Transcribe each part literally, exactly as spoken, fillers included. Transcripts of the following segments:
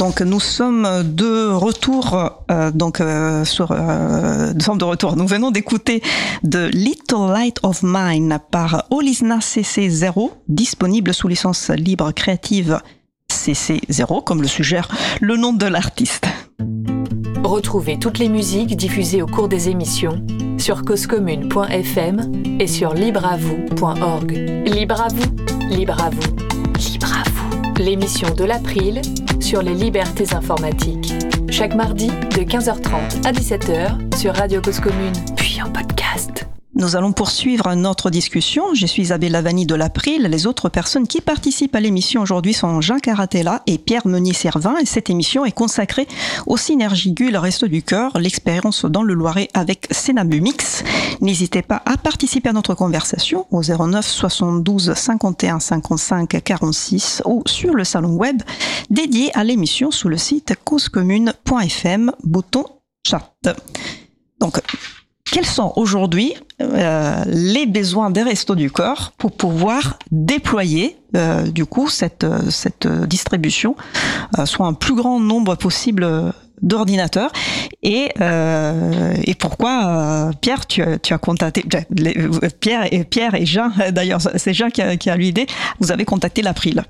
Donc nous sommes de retour, euh, donc euh, sur, euh, nous sommes de retour. Nous venons d'écouter The Little Light of Mine par Olisna C C zéro, disponible sous licence libre créative C C zéro, comme le suggère le nom de l'artiste. Retrouvez toutes les musiques diffusées au cours des émissions sur cause commune point f m et sur libre à vous point org. Libre à vous, libre à vous, libre à vous. L'émission de l'April sur les libertés informatiques. Chaque mardi de quinze heures trente à dix-sept heures sur Radio Cause Commune, puis en podcast. Nous allons poursuivre notre discussion. Je suis Isabelle Lavani de l'April. Les autres personnes qui participent à l'émission aujourd'hui sont Jean Caratella et Pierre Meunier-Servin. Et cette émission est consacrée aux synergies G U L Resto du Cœur, l'expérience dans le Loiret avec Cénabumix. N'hésitez pas à participer à notre conversation au zéro neuf soixante-douze cinquante et un cinquante-cinq quarante-six ou sur le salon web dédié à l'émission sous le site cause commune point f m, bouton chat. Donc, quels sont aujourd'hui euh, les besoins des Restos du Cœur pour pouvoir déployer euh, du coup cette cette distribution euh, soit un plus grand nombre possible d'ordinateurs et euh, et pourquoi euh, Pierre tu as tu as contacté les, Pierre et Pierre et Jean d'ailleurs c'est Jean qui a, qui a eu l'idée, vous avez contacté l'April.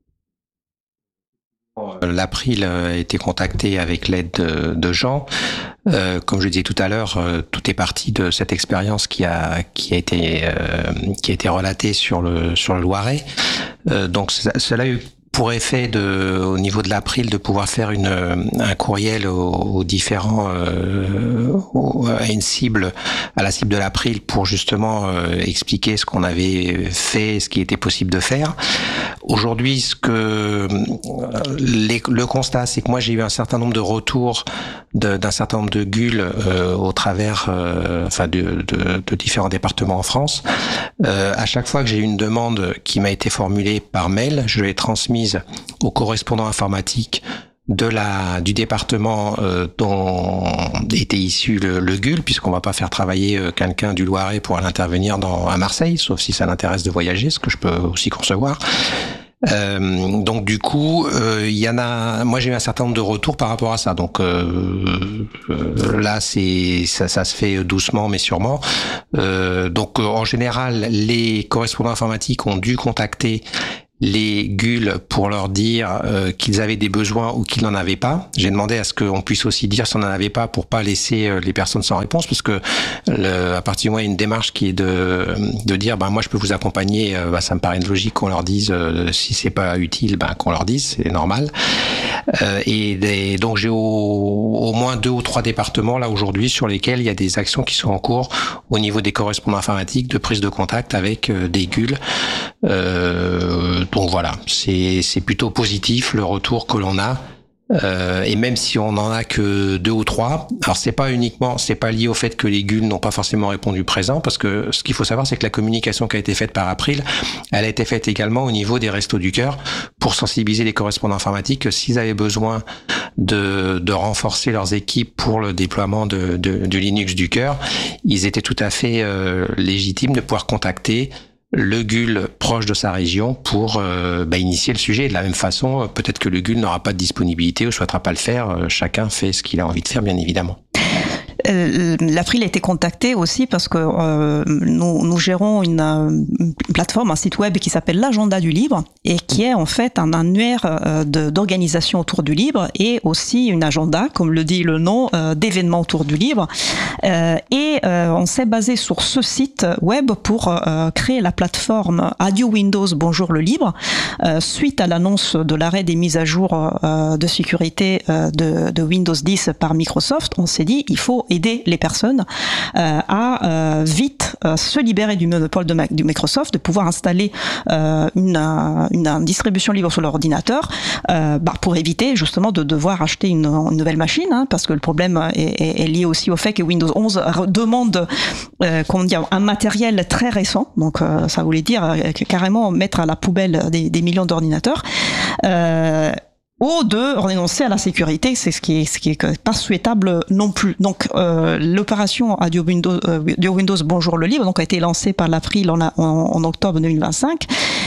L'April a été contacté avec l'aide de, de Jean. Euh, comme je disais tout à l'heure, euh, tout est parti de cette expérience qui a qui a été euh, qui a été relatée sur le sur le Loiret. Euh, donc ça, cela a eu pour effet de, au niveau de l'April, de pouvoir faire une, un courriel aux, aux différents, euh, aux, à une cible, à la cible de l'April pour justement euh, expliquer ce qu'on avait fait, ce qui était possible de faire. Aujourd'hui, ce que les, le constat, c'est que moi j'ai eu un certain nombre de retours de, d'un certain nombre de G U L euh, au travers, euh, enfin de, de, de différents départements en France. Euh, à chaque fois que j'ai eu une demande qui m'a été formulée par mail, je l'ai transmise au correspondant informatique de la du département euh, dont était issu le, le G U L, puisqu'on va pas faire travailler euh, quelqu'un du Loiret pour aller intervenir dans à Marseille, sauf si ça l'intéresse de voyager, ce que je peux aussi concevoir. Euh, donc du coup, il euh, y en a. Moi, j'ai eu un certain nombre de retours par rapport à ça. Donc euh, euh, là, c'est ça, ça se fait doucement mais sûrement. Euh, donc euh, en général, les correspondants informatiques ont dû contacter les G U L pour leur dire euh, qu'ils avaient des besoins ou qu'ils n'en avaient pas. J'ai demandé à ce qu'on puisse aussi dire si on n'en avait pas pour pas laisser euh, les personnes sans réponse, parce que le, à partir du moment où il y a une démarche qui est de de dire ben moi je peux vous accompagner, euh, ben, ça me paraît une logique qu'on leur dise euh, si c'est pas utile, ben qu'on leur dise, c'est normal. Euh, et des, donc j'ai au, au moins deux ou trois départements là aujourd'hui sur lesquels il y a des actions qui sont en cours au niveau des correspondants informatiques de prise de contact avec euh, des G U L. Euh, Donc voilà, c'est c'est plutôt positif le retour que l'on a. Euh, et même si on en a que deux ou trois, alors c'est pas uniquement, c'est pas lié au fait que les G U L n'ont pas forcément répondu présent, parce que ce qu'il faut savoir, c'est que la communication qui a été faite par April, elle a été faite également au niveau des Restos du Cœur pour sensibiliser les correspondants informatiques que s'ils avaient besoin de de renforcer leurs équipes pour le déploiement de de, de Linux du Cœur, ils étaient tout à fait euh, légitimes de pouvoir contacter le G U L proche de sa région pour euh, bah, initier le sujet. De la même façon, peut-être que le G U L n'aura pas de disponibilité ou souhaitera pas le faire. Chacun fait ce qu'il a envie de faire, bien évidemment. Euh, L'April a été contacté aussi parce que euh, nous, nous gérons une, une plateforme, un site web qui s'appelle l'Agenda du Libre et qui est en fait un annuaire euh, de, d'organisation autour du libre et aussi une agenda, comme le dit le nom, euh, d'événements autour du libre. Euh, et euh, on s'est basé sur ce site web pour euh, créer la plateforme Adieu Windows, bonjour le libre, euh, suite à l'annonce de l'arrêt des mises à jour euh, de sécurité euh, de, de Windows dix par Microsoft. On s'est dit il faut aider les personnes euh, à euh, vite euh, se libérer du monopole de, Mac, de Microsoft, de pouvoir installer euh, une, une, une distribution libre sur leur ordinateur euh, bah, pour éviter justement de devoir acheter une, une nouvelle machine, hein, parce que le problème est, est, est lié aussi au fait que Windows onze demande euh, comment dire, un matériel très récent, donc euh, ça voulait dire euh, carrément mettre à la poubelle des, des millions d'ordinateurs. Euh, ou de renoncer à la sécurité, c'est ce qui est ce qui est pas souhaitable non plus. Donc euh, l'opération Adieu Windows, euh, Windows Bonjour le Libre donc a été lancée par l'April en, en, en octobre deux mille vingt-cinq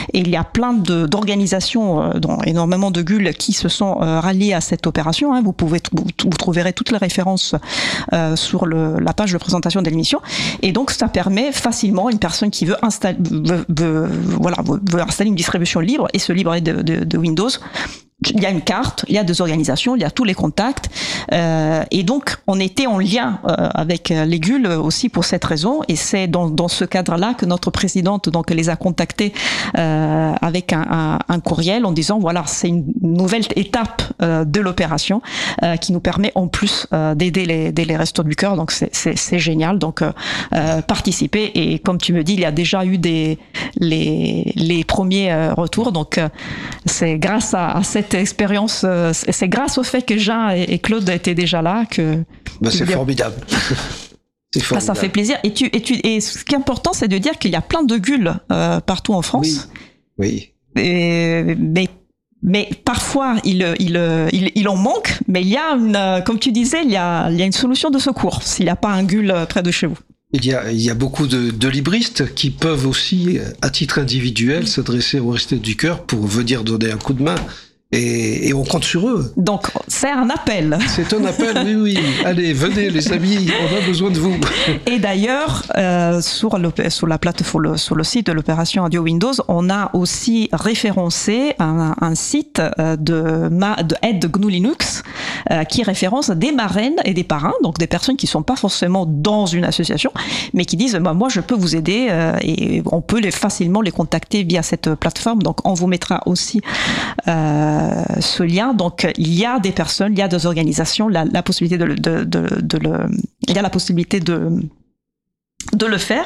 Et il y a plein de, d'organisations, euh, dont énormément de gules qui se sont euh, ralliées à cette opération. Hein. Vous pouvez, vous, vous trouverez toutes les références euh, sur le, la page de présentation de l'émission. Et donc, ça permet facilement à une personne qui veut installer, veut, veut, voilà, veut installer une distribution libre, et ce libre est de, de, de Windows. Il y a une carte, il y a des organisations, il y a tous les contacts, euh, et donc on était en lien euh, avec les gules aussi pour cette raison, et c'est dans, dans ce cadre-là que notre présidente donc les a contactés euh, avec un, un, un courriel en disant voilà, c'est une nouvelle étape euh, de l'opération euh, qui nous permet en plus euh, d'aider les, les Restos du Cœur, donc c'est, c'est, c'est génial, donc euh, participer, et comme tu me dis, il y a déjà eu des les, les premiers euh, retours, donc euh, c'est grâce à, à cette expérience, euh, c'est grâce au fait que Jean et Claude étaient déjà là que... Ben c'est, formidable. c'est formidable. Ah, ça fait plaisir. Et, tu, et, tu, et ce qui est important, c'est de dire qu'il y a plein de gules euh, partout en France. Oui. oui. Et, mais, mais parfois, il, il, il, il en manque, mais il y a, une, comme tu disais, il y a, il y a une solution de secours s'il n'y a pas un gule près de chez vous. Il y a, il y a beaucoup de, de libristes qui peuvent aussi, à titre individuel, s'adresser aux Restos du Cœur pour venir donner un coup de main. Et, et on compte sur eux. Donc, c'est un appel. C'est un appel, oui, oui. Allez, venez les amis, on a besoin de vous. Et d'ailleurs, euh, sur, sur la plateforme, sur le site de l'opération Radio Windows, on a aussi référencé un, un site de, de aide de G N U Linux euh, qui référence des marraines et des parrains, donc des personnes qui ne sont pas forcément dans une association, mais qui disent bah, moi je peux vous aider euh, et on peut les, facilement les contacter via cette plateforme. Donc, on vous mettra aussi euh, ce lien. Donc, il y a des personnes, il y a des organisations, la, la possibilité de, de, de, de le, il y a la possibilité de, de le faire.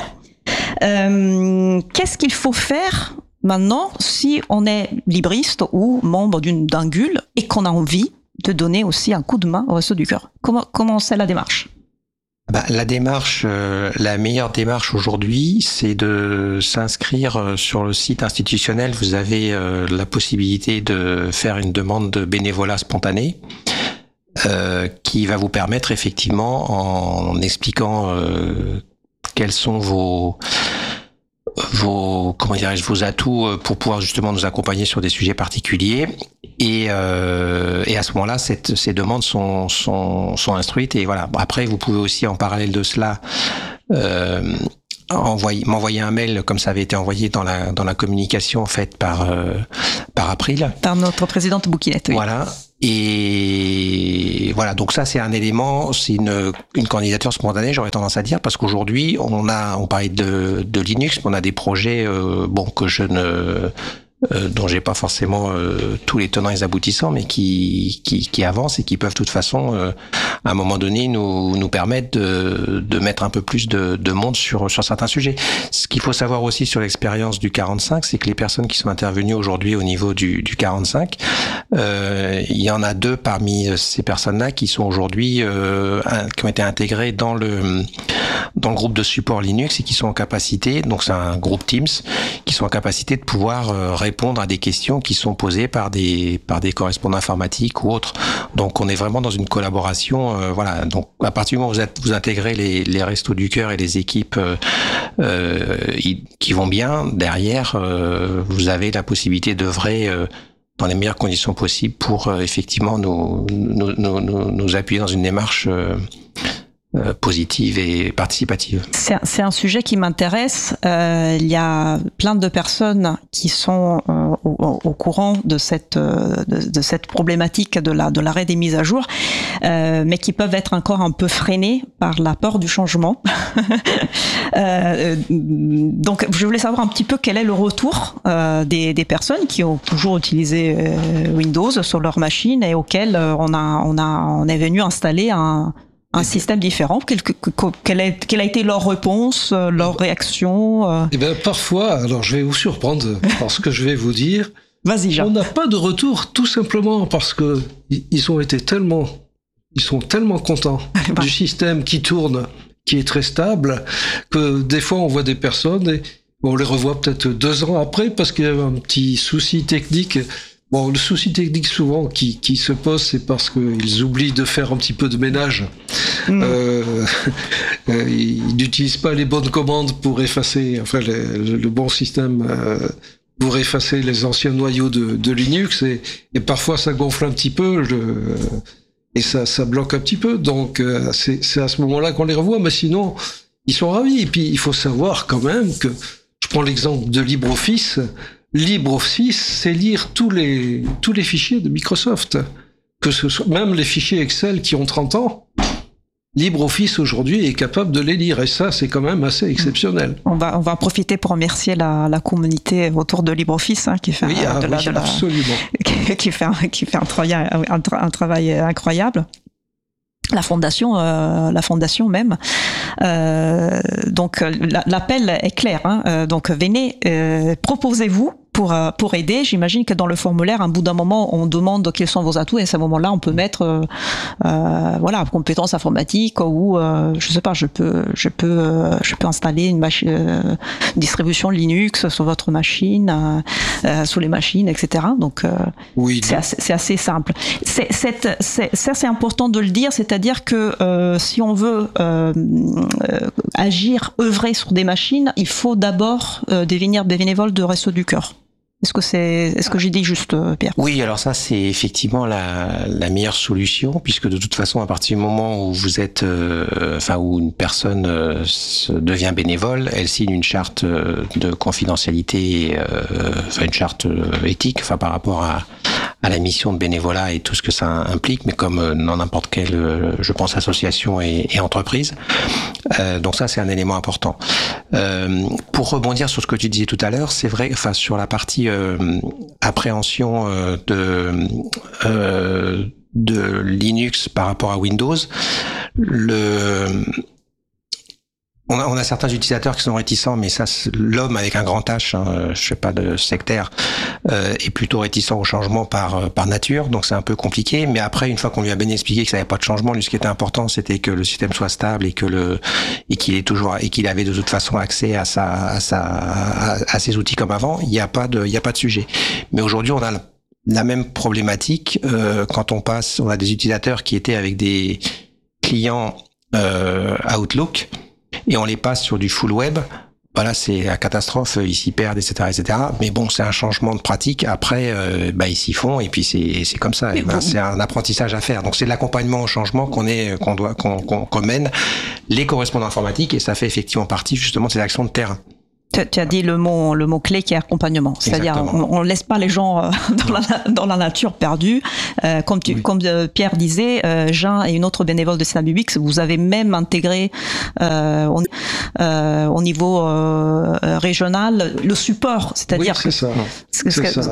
Euh, qu'est-ce qu'il faut faire maintenant si on est libriste ou membre d'une, d'un G U L et qu'on a envie de donner aussi un coup de main au Restos du Cœur? Comment, comment c'est la démarche? Bah, la démarche, euh, la meilleure démarche aujourd'hui, c'est de s'inscrire sur le site institutionnel. Vous avez euh, la possibilité de faire une demande de bénévolat spontané, euh, qui va vous permettre effectivement, en expliquant euh, quels sont vos vos comment dirais-je vos atouts pour pouvoir justement nous accompagner sur des sujets particuliers. Et, euh, et à ce moment-là, cette, ces demandes sont, sont, sont instruites. Et voilà. Bon, après, vous pouvez aussi, en parallèle de cela, euh, envoyer, m'envoyer un mail, comme ça avait été envoyé dans la, dans la communication faite par, euh, par April. Par notre présidente Bouquinette, oui. Voilà. Et voilà, donc ça c'est un élément, c'est une, une candidature spontanée, j'aurais tendance à dire, parce qu'aujourd'hui on a, on parlait de, de Linux, mais on a des projets, euh, bon que je ne, euh, dont j'ai pas forcément euh, tous les tenants et les aboutissants, mais qui, qui, qui avancent et qui peuvent de toute façon, euh, à un moment donné, nous, nous permettre de, de mettre un peu plus de, de monde sur, sur certains sujets. Ce qu'il faut savoir aussi sur l'expérience du quarante-cinq, c'est que les personnes qui sont intervenues aujourd'hui au niveau du, du quarante-cinq, euh, il y en a deux parmi ces personnes-là qui sont aujourd'hui, euh, qui ont été intégrées dans le, dans le groupe de support Linux et qui sont en capacité, donc c'est un groupe Teams, qui sont en capacité de pouvoir euh, répondre à des questions qui sont posées par des, par des correspondants informatiques ou autres. Donc on est vraiment dans une collaboration, euh, voilà. Donc à partir du moment où vous, êtes, vous intégrez les, les Restos du Cœur et les équipes euh, euh, qui vont bien, derrière, euh, vous avez la possibilité d'œuvrer euh, dans les meilleures conditions possibles pour euh, effectivement nous, nous, nous, nous, nous appuyer dans une démarche euh, Euh, positive et participative. C'est, c'est un sujet qui m'intéresse. Euh, il y a plein de personnes qui sont euh, au, au courant de cette de, de cette problématique de la de l'arrêt des mises à jour, euh, mais qui peuvent être encore un peu freinées par la peur du changement. euh, donc, je voulais savoir un petit peu quel est le retour euh, des des personnes qui ont toujours utilisé euh, Windows sur leur machine et auxquelles on a on a on est venu installer un un système différent. Quelle, quelle, a, quelle a été leur réponse, leur réaction? Eh bien, parfois, alors je vais vous surprendre par ce que je vais vous dire. Vas-y, Jean. On n'a pas de retour, tout simplement parce que ils ont été tellement, ils sont tellement contents bah. du système qui tourne, qui est très stable, que des fois on voit des personnes et on les revoit peut-être deux ans après parce qu'il y a un petit souci technique. Bon, le souci technique souvent qui, qui se pose, c'est parce qu'ils oublient de faire un petit peu de ménage. Mmh. Euh, euh, ils n'utilisent pas les bonnes commandes pour effacer, enfin, le, le bon système euh, vous réeffacez les anciens noyaux de, de Linux et, et parfois ça gonfle un petit peu je, et ça, ça bloque un petit peu. Donc euh, c'est, c'est à ce moment-là qu'on les revoit, mais sinon ils sont ravis. Et puis il faut savoir quand même que, je prends l'exemple de LibreOffice. LibreOffice, c'est lire tous les tous les fichiers de Microsoft, que ce soit même les fichiers Excel qui ont trente ans. LibreOffice aujourd'hui est capable de les lire et ça c'est quand même assez exceptionnel. On va on va en profiter pour remercier la, la communauté autour de LibreOffice hein, qui fait oui, un, ah, de la, oui, de la, absolument qui, qui fait un, qui fait un travail un, un travail incroyable. La fondation, euh, la fondation même. Euh, donc l'appel est clair. Hein, euh, donc venez, euh, proposez-vous pour pour aider. J'imagine que dans le formulaire, à un bout d'un moment, on demande quels sont vos atouts et à ce moment-là, on peut mettre euh, euh, voilà compétences informatiques ou euh, je sais pas, je peux je peux euh, je peux installer une machine euh, distribution Linux sur votre machine, euh, euh, sur les machines, et cetera. Donc euh, oui, c'est assez, c'est assez simple. C'est, c'est, c'est, ça c'est important de le dire, c'est-à-dire que euh, si on veut euh, euh, agir, œuvrer sur des machines, il faut d'abord euh, devenir bénévole de Restos du Cœur. Est-ce que c'est, est-ce que j'ai dit juste, Pierre? Oui, alors ça c'est effectivement la, la meilleure solution, puisque de toute façon, à partir du moment où vous êtes, euh, enfin où une personne euh, se devient bénévole, elle signe une charte de confidentialité, euh, enfin une charte éthique, enfin par rapport à à la mission de bénévolat et tout ce que ça implique, mais comme dans n'importe quelle, je pense, association et, et entreprise. Euh, donc ça, c'est un élément important. Euh, pour rebondir sur ce que tu disais tout à l'heure, c'est vrai, enfin sur la partie euh, appréhension euh, de euh, de Linux par rapport à Windows, le On a, on a certains utilisateurs qui sont réticents, mais ça, l'homme avec un grand H, hein, je sais pas de sectaire, euh, est plutôt réticent au changement par par nature, donc c'est un peu compliqué. Mais après, une fois qu'on lui a bien expliqué que ça n'avait pas de changement, lui, ce qui était important, c'était que le système soit stable et que le et qu'il est toujours et qu'il avait de toute façon accès à sa à sa à, à ses outils comme avant. Il n'y a pas de il y a pas de sujet. Mais aujourd'hui, on a la, la même problématique euh, quand on passe. On a des utilisateurs qui étaient avec des clients euh, Outlook. Et on les passe sur du full web. Voilà, c'est la catastrophe, ils s'y perdent, et cetera, et cetera. Mais bon, c'est un changement de pratique. Après, euh, bah ils s'y font, et puis c'est c'est comme ça. Et ben, c'est un apprentissage à faire. Donc c'est de l'accompagnement au changement qu'on est qu'on doit qu'on qu'on, qu'on mène les correspondants informatiques, et ça fait effectivement partie justement de ces actions de terrain. Tu as dit le mot, le mot clé qui est accompagnement. C'est-à-dire, on, on laisse pas les gens euh, dans, la, dans la nature perdus. Euh, comme tu, oui. comme euh, Pierre disait, euh, Jean et une autre bénévole de Synabubix, vous avez même intégré euh, au, euh, au niveau euh, régional le support. C'est-à-dire oui, c'est ça. que, c'est que, ça.